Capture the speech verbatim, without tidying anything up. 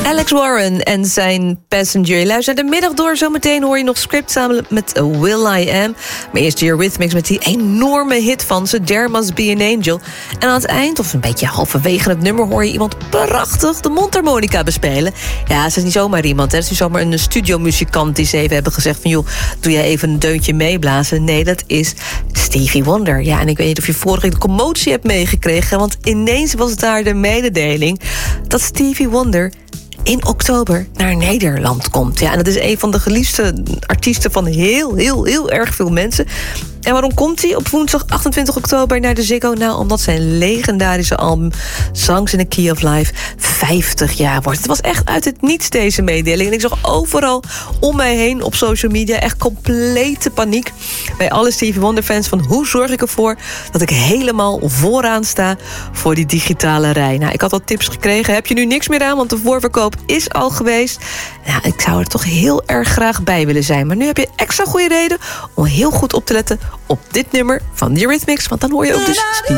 Alex Warren en zijn Passenger. Je luistert naar de middag door. Zometeen hoor je nog Script samen met Will I Am. Maar eerst de Eurythmics met die enorme hit van ze, There Must Be an Angel. En aan het eind, of een beetje halverwege het nummer, hoor je iemand prachtig de mondharmonica bespelen. Ja, ze is niet zomaar iemand, hè. Het is niet zomaar een studiomuzikant die ze even hebben gezegd van, joh, doe jij even een deuntje meeblazen. Nee, dat is Stevie Wonder. Ja, en ik weet niet of je vorige week de commotie hebt meegekregen, want ineens was daar de mededeling dat Stevie Wonder in oktober naar Nederland komt. Ja, en dat is een van de geliefdste artiesten van heel, heel, heel erg veel mensen. En waarom komt hij op woensdag achtentwintig oktober naar de Ziggo? Nou, omdat zijn legendarische album Songs in the Key of Life vijftig jaar wordt. Het was echt uit het niets, deze mededeling. En ik zag overal om mij heen op social media echt complete paniek bij alle Stevie Wonder fans van hoe zorg ik ervoor dat ik helemaal vooraan sta voor die digitale rij. Nou, ik had al tips gekregen. Heb je nu niks meer aan, want de voorverkoop is al geweest. Nou, ik zou er toch heel erg graag bij willen zijn. Maar nu heb je extra goede reden om heel goed op te letten op dit nummer van The Eurythmics, want dan hoor je ook dus